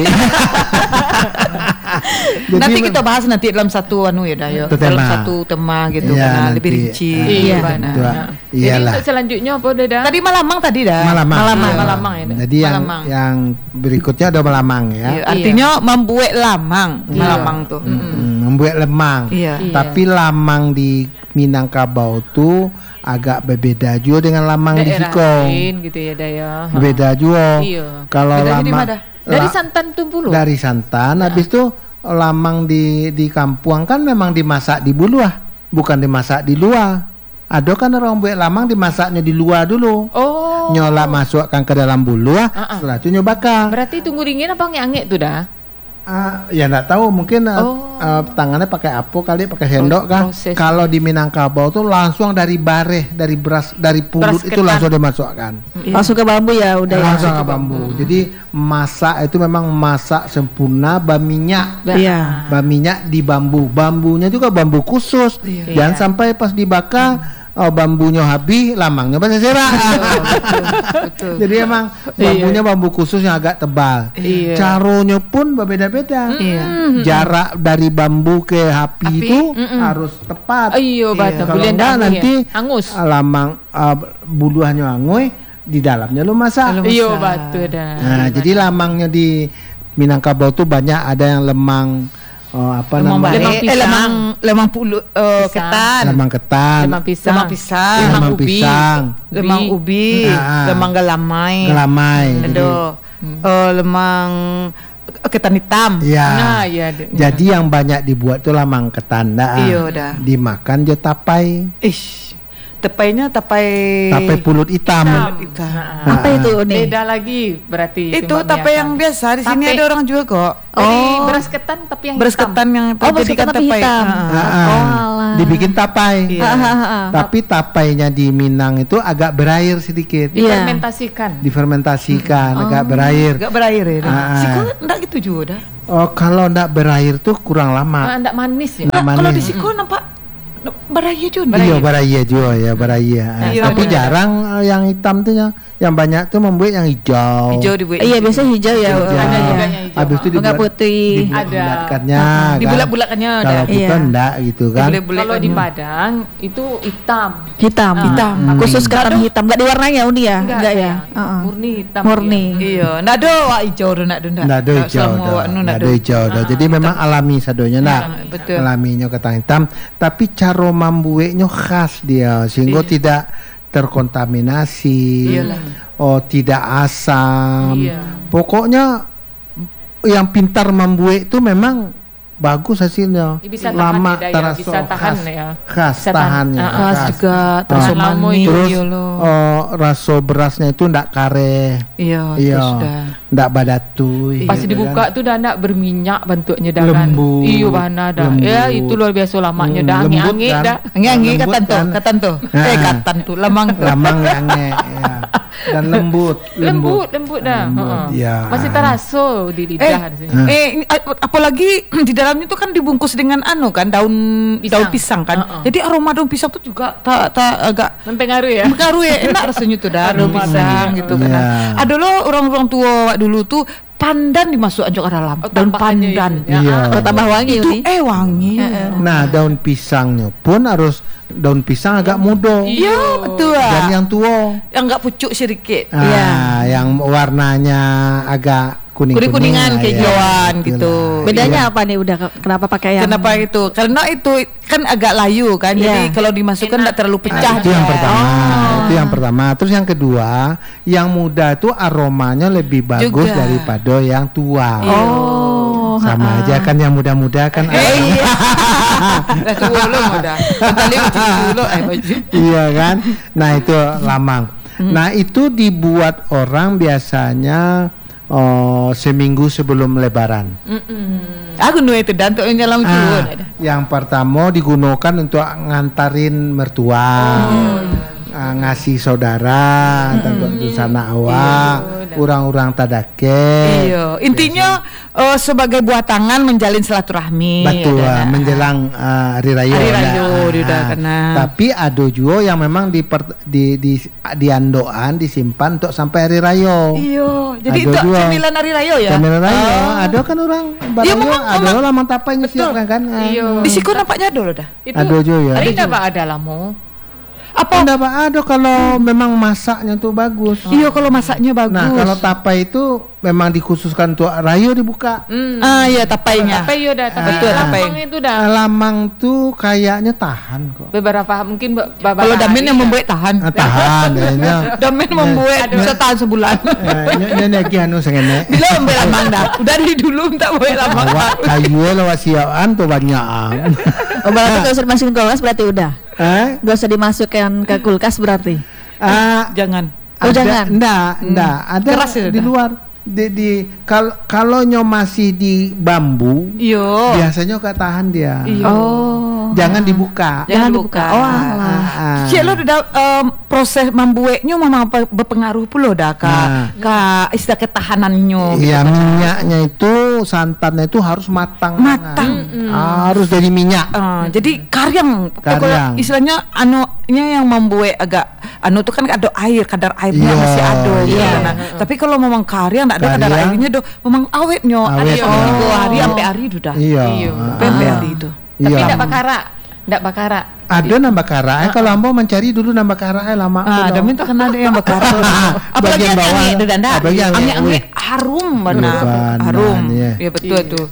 Jadi Nanti mem- kita bahas nanti dalam satu anu ya dah ya. Satu Dalam tema. satu tema gitu Iya, karena nanti. lebih rinci. Ah, Iya, Kan. benar. Betul. Jadi Iyalah. untuk selanjutnya apa udah dah? Tadi Malamang tadi dah. Malamang. Malamang, Iya. Malamang ya, dah. Jadi yang Malamang. yang berikutnya ada Malamang ya. Iya, artinya membuat lamang, Malamang tuh. Hmm, membuat lemang. Iya. Iya. Tapi lamang di Minangkabau tuh agak berbeda juga dengan lamang di Daerah Sikong. lain gitu ya dah ya. Berbeda juga. Iya. Kalau Bedanya di lamang mana? Dari la- santan tuh puluh. dari santan, habis itu lamang di di kampung kan memang dimasak di buluah, bukan dimasak di luar. Ada kan orang buat lamang dimasaknya di luar dulu. Oh. Nyola masukkan ke dalam buluah, Ah, ah. setelah itu nyobakan. Berarti tunggu dingin apa ngangit tuh dah? Ah, ya nggak tahu mungkin uh, Oh. uh, tangannya pakai apa kali pakai sendok kan. Proses. Kalau di Minangkabau tuh langsung dari bareh, dari beras, dari pulut Beras itu ketan. langsung dimasukkan. Langsung ke bambu ya udah ya. Langsung ke bambu. Jadi masak itu memang masak sempurna baminya. Iya. Baminya di bambu. Bambunya juga bambu khusus. Iya. Jangan sampai pas dibakar oh, bambunya habis, lamangnya pasti serak. Betul. Jadi emang bambunya bambu khusus yang agak tebal. Iya. Caronya pun berbeda-beda. Iya. Jarak dari bambu ke api, Api, itu harus tepat. Oh, iya, batu Kalau bulan enggak dah nanti ya. Hangus. ah, lamang ah, buluhnya angoy, di dalamnya lu masak. Lalu- Iya Masak. batu dah. Nah, jadi lamangnya di Minangkabau tuh banyak ada yang lemang oh, apa Lemang namanya? bare, Lemang eh, pisang. lemang lemang pulu eh, Pisang. ketan, Lemang ketan, Lemang pisang. lemang pisang, Lemang lemang ubi. pisang, lemang ubi, Ah. lemang galamai, gelamai. ada eh, lemang ketan hitam. Iya. Nah, iya. ada. Jadi yang banyak dibuat tuh lamang ketan dah. Iya, dah. Dimakan jo tapai. Ish, tepainya tapai Tapai pulut hitam. ikan. Nah, Apa itu nih? beda lagi berarti. Itu sumber tapai minyak. yang biasa di sini Tape. ada orang jual kok. Dari Oh. beras ketan tapi yang Beras hitam. ketan yang Oh, beras dijadikan ketan tapi tapai. hitam. Ah, ah. Ah, ah. Oh, alah. Dibikin tapai. Iya. Ah, ah, ah, ah. Tapi tapainya di Minang itu agak berair sedikit. Iya. Difermentasikan. Difermentasikan, agak berair. Enggak berair ya. dah. Ah. Siko enggak gitu juga dah. Oh, kalau ndak berair tuh kurang Ah, lama. enggak manis ya. Nggak Nah, kalau di manis. Siko nampak Baraya Jun. Iya baraya juga ya baraya. Iya, Tapi iya. jarang eh, yang hitam tuh yang, yang banyak tuh membuat yang hijau. Hijau dibuat. Iya biasanya hijau ya. Hijau. Ada juga yang hijau. Habis itu Oh, nggak dibuat- putih. dibulat-bulatkannya Di kan. bulat-bulatkannya ada. Kalau kita Iya. enggak gitu kan. Kalau di Padang itu hitam. Hitam. Hitam. Hmm. Khusus ketan hitam. Nggak diwarnai ya Uni ya? Enggak, ya. sayang. Heeh. Murni hitam. Murni. Iya, ndak ada wak hijau dah nak ada. Nggak ada hijau, Selama dah. wak nu Nggak ndak ada hijau, dah. Jadi memang alami sadonya nak. Ya, betul. Alaminya ketan hitam, tapi cara membuatnya khas dia sehingga Iya. tidak terkontaminasi. Iyalah. Oh, tidak asam. Iya. Pokoknya yang pintar membuat itu memang bagus hasilnya. Bisa tahan Lama ya, Daya. terasa Bisa tahan khas, ya. khas Bisa tahan. tahannya. Ah, Khas juga terus Tahan lama manis. itu. Terus Iya loh. oh, rasa berasnya itu ndak kare. Iya, Iya. terus dah. Ndak badatui. Pas gitu dibuka kan. tuh dah nak berminyak bentuknya dah kan. Lembut. Iya bahana dah. Ya Lembut. itu luar biasa lamanya Hmm, dah. lembut Angin-angin kan. dah. Angi-angi Lembut katan tuh, kan. katan tuh. Ah. Eh katan tuh, lemang tuh. Lamang yang ya. Dan lembut, Lembut, lembut dah. Lembut, Heeh. ya. Masih terasa di Eh, lidah di sini. Hah? eh, ini, a- apalagi di dalamnya tuh kan dibungkus dengan anu kan daun Pisang. daun pisang kan. Uh-uh. Jadi aroma daun pisang tuh juga tak tak agak Mempengaruhi ya. Mengaruh ya, enak rasanya tuh dah daun Aroma pisang tadi. gitu Iya. kan. Ada loh orang-orang tua dulu tuh pandan dimasukkan juga ke dalam. Oh, Daun tambahannya pandan. itu, ya. Iya. Kalau tambah wangi Itu Uni. eh wangi. Nah, daun pisangnya pun harus daun pisang agak muda. Iya, betul. Dan yang tua. Yang enggak pucuk sedikit. Ah, Iya. yang warnanya agak kuning Kuning-kuningan, kehijauan gitu. Bedanya apa nih udah ke- kenapa pakai yang Kenapa itu? Karena itu kan agak layu kan. Jadi Iya. kalau dimasukkan enggak terlalu pecah. Itu yang dia. pertama, Oh. itu yang pertama. Terus yang kedua, yang muda itu aromanya lebih bagus Juga. daripada yang tua. Oh, Sama aja kan yang muda-muda kan. Eh, iya. Dah tua belum udah. Tadi uji dulu eh baju. Iya kan? Nah itu lamang. Nah itu dibuat orang biasanya oh, seminggu sebelum Lebaran. Aku nu itu dan untuk nyelam Ah, turun. yang pertama digunakan untuk ngantarin mertua, ah, ngasih saudara, tentu di sana awak, orang-orang tadake. Iya, intinya eh, sebagai buah tangan menjalin silaturahmi. Betul, ya, dah. menjelang ah, hari raya. Hari dah. raya, Ah, udah kena. Tapi ada juga yang memang di di di di andoan disimpan untuk sampai hari raya. Iya, jadi Ada itu juga. cemilan hari raya ya. Camilan raya, Oh. ada kan orang Iya, barangnya, memang- ada memang. lamang tapa yang siapkan kan. Ah. Iya. Di siku nampaknya ada loh dah. Itu Ada juga ya. Hari apa ada lamo? Apa? Enggak ada kalau memang masaknya tuh bagus. Iya, kalau masaknya bagus. Nah, kalau tapai itu memang dikhususkan untuk rayo dibuka. Hmm. ah iya tapainya. Tapi yo dah, tapi Betul, tapai. lamang itu dah. Lamang tuh kayaknya tahan kok. Beberapa mungkin be- beberapa Kalau damen hari yang ya. membuat tahan. Ah, tahan kayaknya. Damen membuat bisa tahan sebulan. Eh, Ini lagi anu sengene. Bila membuat lamang dah. Udah dari dulu tak boleh lamang. Awak kayu lo wasiaan tuh banyak. Oh, berarti kalau usah dimasukin ke kulkas berarti udah. Eh? Gak usah dimasukkan ke kulkas berarti. Ah, Jangan. Oh, ada, jangan. Enggak, enggak. Ada Keras ya, di dah? luar. Di, di kalau kalau nyo masih di bambu, Iya. biasanya gak tahan dia. Iya. Oh. Jangan dibuka. Jangan Jangan dibuka. dibuka. Oh, alah. Ah. Cik lo udah em, proses membuatnya memang pe- berpengaruh pula dah ke Nah. ke istilah ketahanannya. Iya, minyaknya itu santannya itu harus matang. Matang. banget. Harus dari minyak. Eh, jadi karyang, Karyang. Kalau istilahnya anunya yang membuat agak anu tuh kan ada air, kadar airnya Iya, masih ada gitu iya. kan. Nah, tapi kalau memang karyang enggak ada kadar Karyang. airnya do memang awetnya ada Awet, seminggu oh. hari sampai hari itu dah. Iya. Iya. Ah. Sampai hari itu. Tapi Iya. tidak bakara, tidak bakara. Ada nambah kara. Eh, kalau ambo mencari dulu nambah kara eh, lama. Ah, tuh, dan minta kena ada yang bakar. Apalagi Bagian yang bawah. angin itu dan dah. Apalagi yang Angin angin. angin harum benar. Yoban, Harum. iya. Iya betul tuh.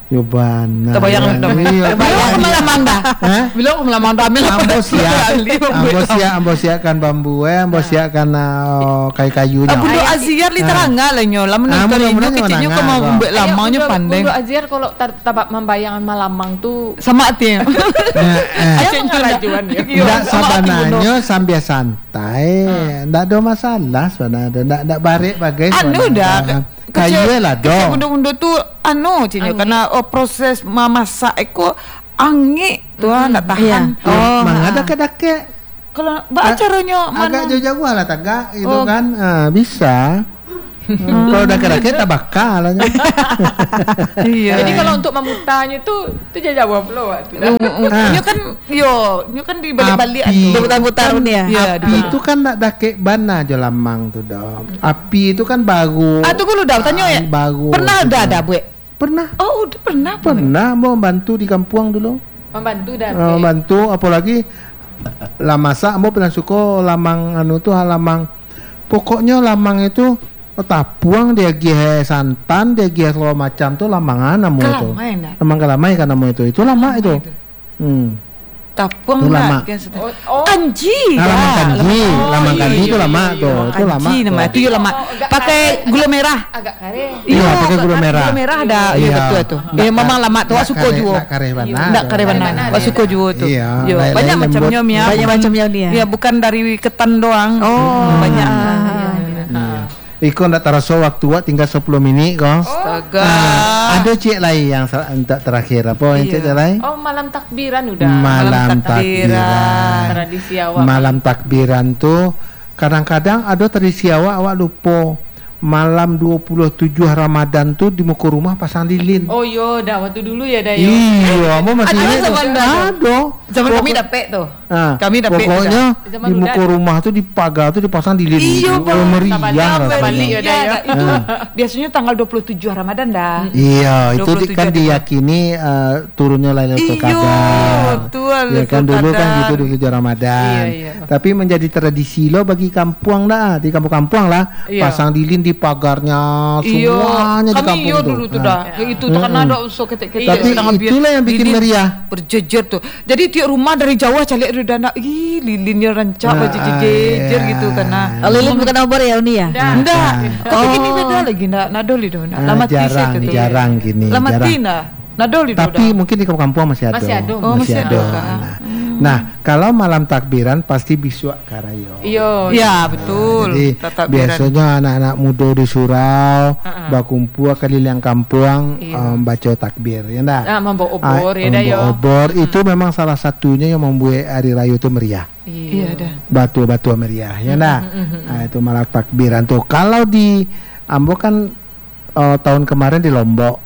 Yobana. Terbayang dong. Iya. Bila aku melamang dah. Hah? Bila aku melamang dah ambil Ambo siap, ambo siap, ambo siapkan bambu eh, ambo siapkan uh, kayu-kayunya. Abu do aziar li terangga lah nyo. Lamun Ah, kalau mudah-mudahan kecilnya menangga, kau mau kok. buat lamangnya pandai. Bundo Aziar kalau tar- tabak membayangan malamang tuh Sama artinya. Eh, eh. ada pengalajuan ya. Ndak sabananya sambil santai, ndak ada masalah sebenarnya, ndak ndak barek bagai Anu dah. kayu lah do. Kecil bundo-bundo tuh anu cinyo karena oh, proses memasak eko angin tuh ndak tahan. Iya. Oh, mangada kedake Kalau mbak acaranya agak mana? jauh-jauh lah tagak gitu Oh. kan. Ah, bisa. Hmm, Kalau udah kira-kira tak bakal. Iya. Jadi kalau untuk memutanya tuh itu jawab lo waktu. Ah. Nyo kan yo, nyo kan di balik-balik Api. atuh. Putar-putar dia. Iya, Api itu kan nak dake bana aja lamang tuh dong. Api itu kan baru. Ah, tunggu lu dah tanya ya. Baru. Pernah ada ada, Bu? Pernah. Oh, udah pernah. Bu? Pernah mau bantu di kampung dulu. Membantu dan Uh, bantu apalagi lah masa mau pernah suko lamang anu tuh lamang. Pokoknya lamang itu tapuang dia gie santan dia gie segala macam tuh lamangan namu itu. Kelamai nak. Lamang kelamai kan namu itu. Itu lama itu. Hmm. Tapuang Itu lama. nak, kan, Oh, oh. kanji. Nah, lamang kanji, Oh, lamang iya, kanji iya, itu iya, lama iya, tuh. iya. Itu lama. Kanji tuh. nama itu ya lama. Oh, agak Pakai kare. gula merah. agak kare. Iya, pakai gula merah. Gula merah ada. Iya Iya. betul itu. Ndak Ya memang kare- lama tuh ndak suko kare- juo. ndak kare bana. Ndak kare Kare bana. bana Wah ada. suko juo tuh. Iya, Yo, lain-lain banyak lembut. macamnya Mia. Banyak Bukan- macamnya dia. Iya, bukan dari ketan doang. Oh, banyak. Iko ndak terasa waktu wak tinggal sepuluh menit kok. Astaga. Ah, ada cik lain yang sa- untuk terakhir apa yang Iya. cik lain? Oh, malam takbiran udah. Malam Malam takbiran. takbiran. Tradisi awak. Malam takbiran tuh kadang-kadang ada tradisi awak awak lupa. Malam dua puluh tujuh Ramadan tuh di muka rumah pasang lilin. Oh yo, dah waktu dulu ya dah yo. Iya, mau masih Ada ingat zaman tuh? dulu. Ada. Zaman Pokok- kami dapet tuh. Ah, Kami dapet pokoknya Zaman di muka udah. rumah tuh di pagar tuh dipasang lilin. Iya, Oh, Bang. meriah Sama rasanya. balik ya, dah, ya. Iya, itu biasanya tanggal dua puluh tujuh Ramadan dah. Iya, itu di, dua puluh tujuh kan ada. diyakini uh, turunnya Lailatul Iya, Qadar. betul, Ya kan Lailatul dulu kan Qadar. gitu dua puluh tujuh Ramadan. Iya, iya. Tapi menjadi tradisi lo bagi kampung dah, di kampung-kampung lah, Iya. pasang lilin di pagarnya Iya, semuanya di kami kampung iya tuh. dulu tuh Ah. dah. Ya, itu tuh kan ada usul ketek-ketek. Tapi sedang biar itulah yang bikin lilin meriah. Berjejer tuh. Jadi tiap rumah dari Jawa calik dari dana, ih lilinnya rancak Ah, berjejer iya. gitu karena. Oh, lilin bukan obor ya Uni ya? Dah. Enggak. Ah. Tapi gini beda lagi nak nadoli dong. Ah, Lama ti jarang, saya tuh. jarang gini, Lama jarang. ti nah. Nadoli dong. Tapi mungkin di kampung masih ada. Masih ada. Oh, masih ada, Kak. Nah, nah, kalau malam takbiran pasti bisuak karayo. Iyo. Iya betul. Jadi Tatap biasanya anak-anak muda di surau Uh-uh. berkumpul keliling kampung Iya. um, baca takbir ya ndak? Ah, membawa obor Ah, ya dah yo. membawa obor itu memang salah satunya yang membuat hari raya itu meriah. Iya dah. Batu-batu meriah ya ndak? Nah, itu malam takbiran tuh. Kalau di Ambo kan eh, tahun kemarin di Lombok.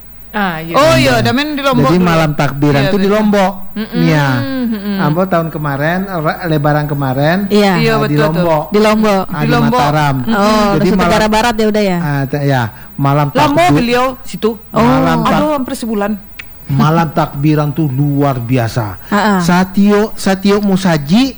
Ah, iya. Oh iya, damen di Lombok. Jadi dulu. malam takbiran Iya, tuh di betul. Lombok. Mm-mm. Iya. Mm-mm. Ambo tahun kemarin re- lebaran kemarin Iya. Iya, ah, di betul tuh. Lombok. Di Lombok. Ah, Di di Lombok. Mataram. Oh, Jadi Nusa malam Tenggara Barat ya udah ya. ah, t- ya, malam Lama takbir. beliau situ. Malam tak- Aduh, hampir sebulan. Malam takbiran tuh luar biasa. Ah, ah. Satio Satio Musaji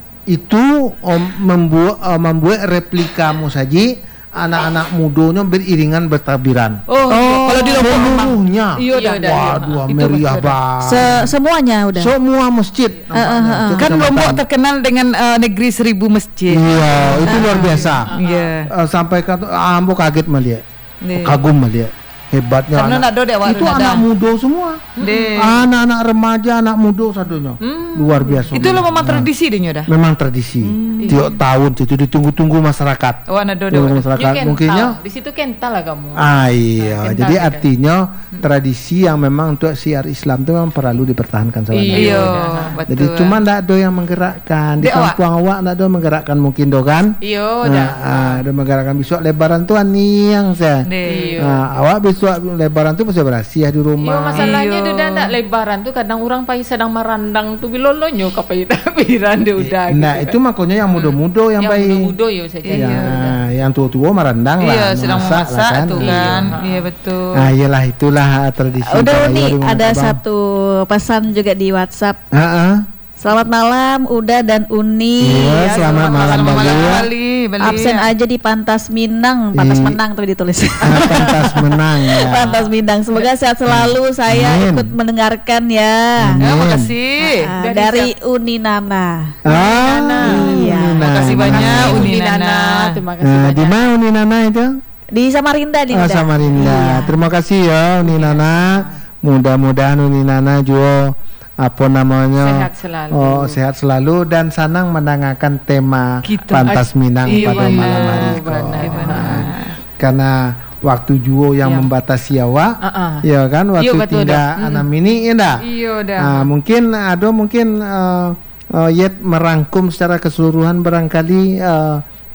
itu om, membuat eh, membuat replika Musaji anak-anak mudanya beriringan bertakbiran. Oh, kalau di Lombok memang. Seluruhnya. Iya dah. Iya dah. Waduh, Itu meriah betul dah. banget. Se- semuanya udah. Semua masjid. nampaknya. Itu Kan kecamatan. Lombok terkenal dengan eh, negeri seribu masjid. Iya, itu luar biasa. Iya. Eh, sampai kata ah, Ambo kaget melihat. Nih. Kagum melihat. Hebatnya Karena anak. nak do dek awak Itu nak anak dah. muda semua. Deh. Anak-anak remaja, anak muda satunya. Luar biasa. Itu lo memang tradisi deh dah. Memang tradisi. Tiap tahun itu ditunggu-tunggu masyarakat. Oh, anak do Tunggu dek. masyarakat. You Mungkinnya kental. Di situ kental lah kamu. ah iya. kental Jadi kita. artinya tradisi yang memang untuk siar Islam itu memang perlu dipertahankan sama Iya. Iya, dah. betul. Jadi cuma ndak ada yang menggerakkan di Dek, awak. kampung awak ndak ada yang menggerakkan mungkin do kan? Iyo Nah, dah. ah, ada menggerakkan besok lebaran tuh yang saya. Deh. Iya. Nah, awak besok lebaran tuh pasti berasiah di Iyo rumah. masalahnya Iyo. dia dah nak lebaran tuh kadang orang pai sedang merandang tuh bilolonyo kapai takbiran dia udah. Nah, gitu itu makanya yang muda-muda yang, yang baik. muda-muda yo saja. Ya, Iya. yang tua-tua merandang lah, Iya, sedang memasak memasak lah kan. tuh Iya. kan. Iya, betul. Ah, iyalah itulah tradisi. Udah Raya nih di ada Minangkabau. satu pesan juga di WhatsApp. Ah, ah. Selamat malam Uda dan Uni. Iya, selamat malam Selamat Bali. malam Bali. Bali. Absen aja di Pantas Minang. Pantas Iya. Menang tadi ditulis. Ah, Pantas menang ya. Pantas Minang. Semoga sehat selalu. Saya Amin. ikut mendengarkan ya. Amin. Ya, makasih. Ah, Dari dari Uni Nana. Ah, Iya. Uni Makasih Nana. banyak Uni Uni Nana. Nana. Terima kasih Nah, di banyak. mana Uni Nana itu? Di Samarinda di Ah, Uda. Samarinda. Iya. Terima kasih ya Uni Nana. Mudah-mudahan Uni Nana juga apa namanya Sehat selalu. Oh, sehat selalu dan senang mendengarkan tema Kita. Pantas Minang Iya, pada benar, malam hari kok. benar, Iya, benar. Nah, karena waktu juo yang Iya. membatasi awak, Ah, ah. ya kan waktu Iya, betul tinggal dah. anak mini ya dah. Iyo dah. Ah, mungkin ada mungkin eh, eh, Yet merangkum secara keseluruhan barangkali eh,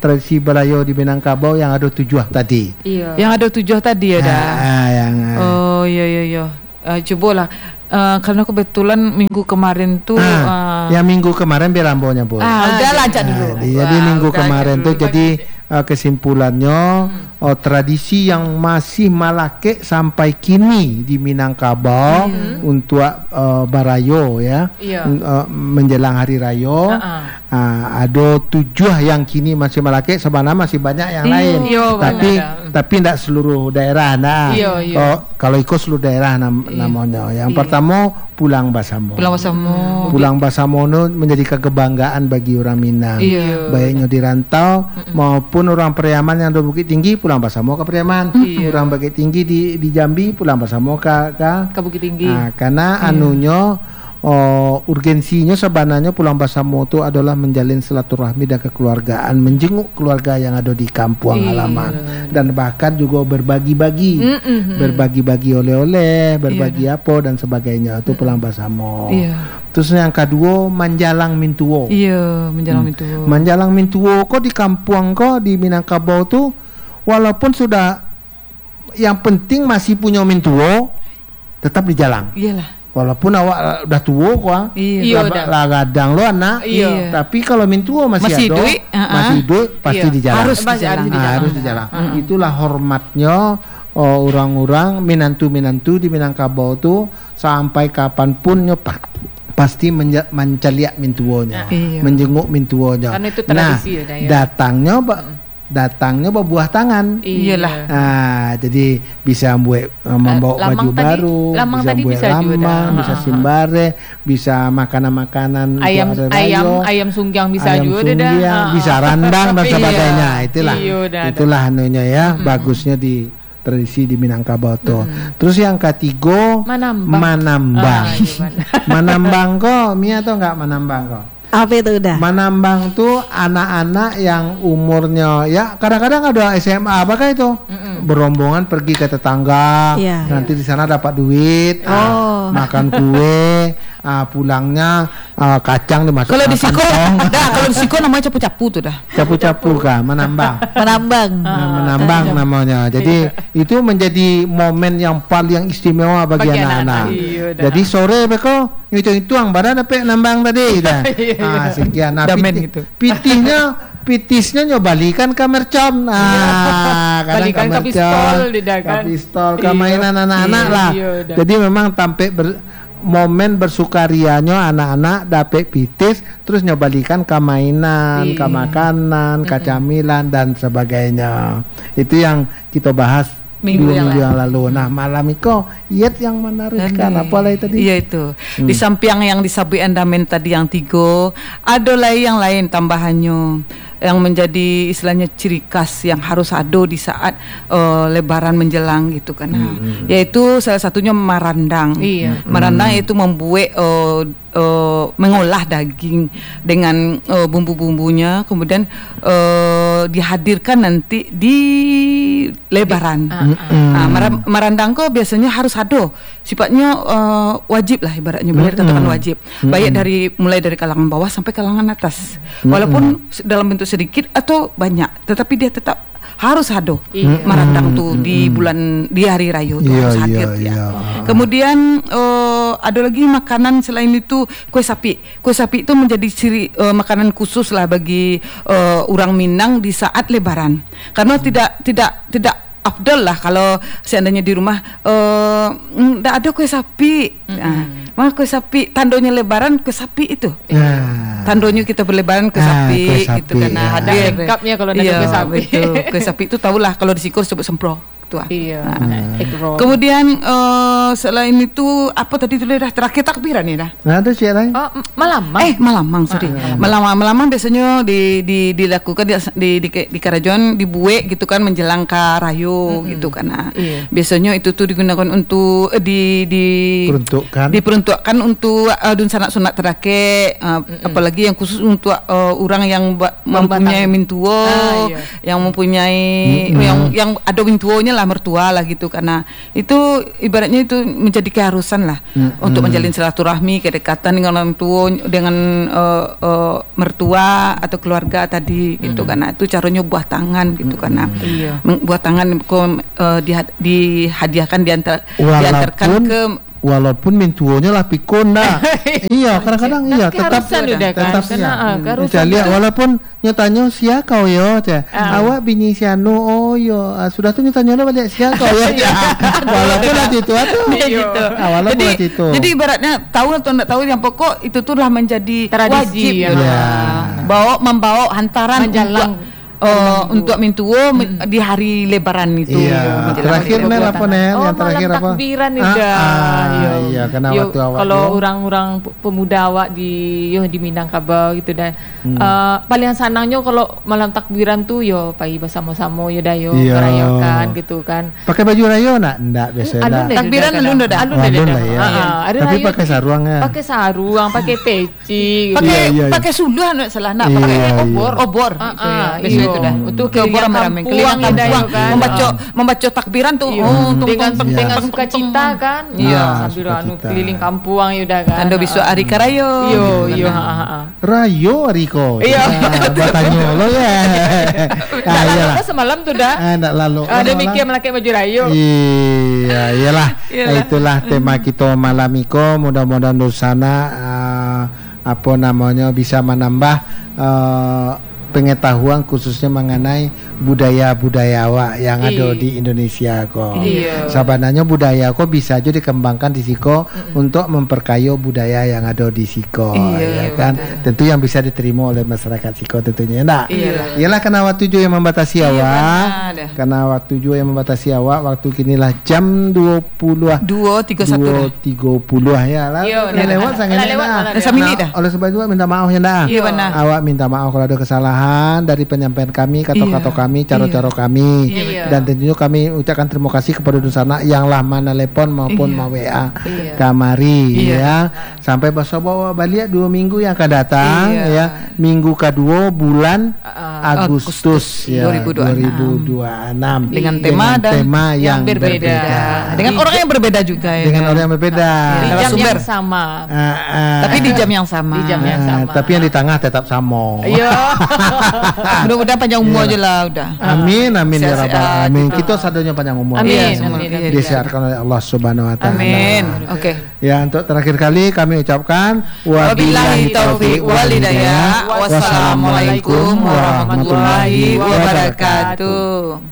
tradisi barayo di Minangkabau yang ada tujuh tadi. Iya. Yang ada tujuh tadi ya dah. Ah, yang Oh iya iya iya. Uh, cobalah. Uh, karena kebetulan minggu kemarin tuh ah, uh, yang minggu kemarin biar Rambonya boleh. ah, udah lanjut dulu. Nah, jadi Wah, minggu udah kemarin lanjut tuh dulu. jadi uh, kesimpulannya oh, tradisi yang masih malake sampai kini di Minangkabau untuk uh, barayo ya, Iya. uh, menjelang hari raya. Uh-uh. Uh, ada tujuh yang kini masih malake, sebenarnya masih banyak yang Iya, lain. iya, tapi banyak. tapi tidak seluruh daerah. Nah, Iya, iya. oh, kalau ikut seluruh daerah nam- namanya. Yang Iya. pertama Pulang Basamo. Pulang Basamo. Pulang Basamono menjadi kebanggaan bagi orang Minang. Iya. Baiknya di rantau maupun orang Periaman yang di Bukit Tinggi Pulang Basamo ke Periaman. Iya. Orang Bukit Tinggi di di Jambi Pulang Basamo ke ke Ke Bukit Tinggi. Nah, karena anunya oh, urgensinya sebenarnya Pulang Basamo itu adalah menjalin silaturahmi dan kekeluargaan, menjenguk keluarga yang ada di kampung Iya. halaman dan bahkan juga berbagi-bagi, Mm-mm. berbagi-bagi oleh-oleh, berbagi apa dan sebagainya itu Pulang Basamo. Iya. Terus yang kedua Manjalang Mintuo. Iya, menjalan itu. Manjalang Mintuo kok di kampung kok di Minangkabau tuh walaupun sudah yang penting masih punya Mintuo tetap di jalan. Iyalah. Walaupun awak udah tua kok. Iya. Iya, lah, udah. lah gadang lo anak. Iya. Tapi kalau Mintuo masih, Masih ada, duit, uh-uh. masih hidup pasti Iya. di jalan. Harus Masih di harus jalan. di Ah, jalan. harus di jalan. Itulah hormatnya oh, orang-orang minantu-minantu di Minangkabau tuh sampai kapanpun nyopak pasti menja- mencaliak mintuonya, Iya. menjenguk mintuonya. Karena itu Nah, tradisi ya, ya. datangnya ba- datangnya berbuah tangan. Iyalah. Ah, jadi bisa buat uh, membawa lamang baju tadi- baru, lamang bisa tadi buat bisa juga lamang, dah. bisa Ha, ha. simbare, bisa makanan-makanan untuk Ayam hari ayam raya, ayam sunggang bisa ayam juga dah. sunggiang, Ah, bisa ah. randang dan Iya. sebagainya. Itulah, Iya, dah, itulah anunya ya, bagusnya di tradisi di Minangkabau tuh. Terus yang ketiga, Manambang. manambang. Ah, gimana? Manambang kok, Mia atau enggak manambang kok? Apa itu udah? Manambang tuh anak-anak yang umurnya ya kadang-kadang ada S M A apakah itu berombongan pergi ke tetangga, Iya. nanti di sana dapat duit, ah, Oh. makan kue, ah, pulangnya ah, kacang dimasukkan Kalau di Siko, kantong, dah kalau di Siko namanya capu-capu tuh dah. capu-capu kah, menambang. Menambang. Nah, menambang namanya. Jadi itu menjadi momen yang paling istimewa bagi Bagi anak-anak. anak-anak. Iya, dah. Jadi sore beko itu-itu ang badan dapat nambang tadi dah. Ah, sekian. Nah, Damen piti- gitu. pitihnya pitisnya nyobalikan ke mercon. Ah, kadang Balikan ke mercon, pistol, tidak ke kan? pistol, ke Iya. mainan anak-anak Iya, lah. iya, dah. Jadi memang tampil ber- momen bersukarianya anak-anak dapat pitis terus nyobalikan ke mainan, ke Iya. makanan, ke camilan dan sebagainya. Itu yang kita bahas Minggu dua yang minggu yang lalu. Nah, malam itu iat yang menarikkan apa lagi tadi? Iya itu. Di samping yang disampaikan Damen tadi yang tiga, ada lagi yang lain tambahannya yang menjadi istilahnya ciri khas yang harus ada di saat eh, Lebaran menjelang gitu kan. Nah, yaitu salah satunya marandang. Iya. Marandang itu membuat eh, eh, mengolah daging dengan eh, bumbu-bumbunya, kemudian eh, dihadirkan nanti di Lebaran. Nah, mara- marandang kok biasanya harus ada, sifatnya eh, wajib lah ibaratnya, boleh dikatakan wajib. Baik dari mulai dari kalangan bawah sampai kalangan atas. Walaupun se- dalam bentuk sedikit atau banyak, tetapi dia tetap harus ada Iya. marandang tuh di bulan di hari raya tuh Iya, harus iya, hadir ya. iya. Kemudian eh, ada lagi makanan selain itu kue sapi. Kue sapi itu menjadi ciri eh, makanan khusus lah bagi eh, orang Minang di saat Lebaran. Karena tidak tidak tidak afdal lah kalau seandainya di rumah eh enggak ada kue sapi. Nah, maka kue sapi tandonya Lebaran kue sapi itu. Nah, Tandonya kita berlebaran kue Ah, sapi, kue gitu sapi, kan. Nah, ya. Ada hadir. lengkapnya kalau ada Iya, kue sapi. betul. Kue sapi itu tahulah kalau di Sikor disebut sempro. Itu ah. Iya. Hmm. Egg roll. Kemudian eh, selain itu apa tadi tuh dah terakhir takbiran ya dah. nah, ada siapa lain? Oh, m- malam, Mang. Eh malamang sorry. Malamang malamang biasanya di, di dilakukan di di di, di Karajon dibuat gitu kan menjelang ke rayo gitu kan. Nah, Iya. biasanya itu tuh digunakan untuk eh, di di Peruntukkan. diperuntukkan untuk uh, dun sanak sunat terakhir uh, apalagi yang khusus untuk uh, orang yang ba- mempunyai mintuo, Ah, iya. yang mempunyai yang yang ada mintuonya lah lah mertua lah gitu, karena itu ibaratnya itu menjadi keharusan lah hmm. untuk menjalin silaturahmi, kedekatan dengan orang tua, dengan uh, uh, mertua atau keluarga tadi gitu, hmm. karena itu caranya buah tangan gitu, hmm. karena iya. buah tangan uh, dihad- dihadiahkan diantar, diantarkan ke walaupun mintuonya lah pikun dah. Iya, kadang-kadang iya tetap udah kan. tetap ya. Jadi walaupun nyatanya sia kau yo, cah. Awak bini si anu, oh yo, ah, sudah tuh nyatanya lah balik sia kau yo. Walaupun lah itu atau gitu. Walaupun lah itu. Jadi ibaratnya tahu atau enggak tahu, yang pokok itu tuh lah menjadi tradisi wajib ya. Ya. Bawa membawa hantaran menjalang Uh, untuk mintuo hmm. di hari Lebaran itu. Iya. Terakhir nih apa nih? Oh, yang terakhir apa? Takbiran ah, udah. Ah, iya, karena yo, waktu awak kalau orang-orang pemuda awak di yo di Minangkabau gitu dan hmm. uh, paling senangnya kalau malam takbiran tuh yo pagi bersama-sama yo dah yo iya. merayakan gitu kan. Pakai baju rayo nak? Enggak biasa dah. Takbiran alun dah. Alun lah ya. Tapi pakai sarung ya. Pakai sarung, pakai peci. Pakai pakai suluh enggak salah nak, pakai obor, obor. Biasa itu dah. Untuk keliling kampung, keliling kampung kan, membaca membaca takbiran tuh, oh, dengan dengan sukacita kan, iya, sambil anu keliling kampung ya udah kan. Tanda besok hari karayo. Yo yo, rayo Riko. Iya. Batanya lo ya. Ah iyalah. Semalam tuh dah. Enggak lalu. Ada mikir melakai baju rayo. Iya, iyalah. Itulah tema kita malam iko. Mudah-mudahan Dursana apa namanya bisa menambah pengetahuan khususnya mengenai budaya-budaya awak yang Iyi. ada di Indonesia kok. Iya. Sebenarnya budaya kok bisa aja dikembangkan di siko mm-mm. untuk memperkaya budaya yang ada di siko, iya, ya kan. Betul. Tentu yang bisa diterima oleh masyarakat siko tentunya. Nah, iyalah, iyalah karena waktu tujuh yang membatasi iya, awak. Benar. Karena waktu tujuh yang membatasi awak, waktu kinilah jam dua puluh dua tiga puluh satu dua tiga puluh ya lah. Iya, lewat sangat lewat. Samini dah. Oleh sebab itu minta maaf ya dah. Iya, benar. Awak minta maaf kalau ada kesalahan dari penyampaian kami, kata-kata iya. kami, cara-cara iya. kami, iya. dan tentunya kami ucapkan terima kasih kepada Dursana yang lah mana telepon maupun iya. ma W A iya. kamari iya. ya, sampai besok bawa balik dua minggu yang akan datang iya. ya, minggu kedua bulan uh, Agustus, Agustus ya, dua ribu dua puluh enam dengan tema dengan tema yang, yang berbeda, berbeda. dengan orang yang berbeda juga ya, dengan orang yang berbeda, di jam yang sama, uh, uh, tapi di jam yang sama, di jam yang sama, uh, tapi yang di tengah tetap sama. Iya. Mudah-mudahan panjang umur aja lah udah. Amin amin ya rabbal alamin. Gitu. Kita sadonya panjang umur. Amin. Ya, amin. Disiarkan oleh Allah Subhanahu wa taala. Amin. Oke. Okay. Ya, untuk terakhir kali kami ucapkan wabillahi taufiq wal hidayah. Wassalamualaikum warahmatullahi wabarakatuh.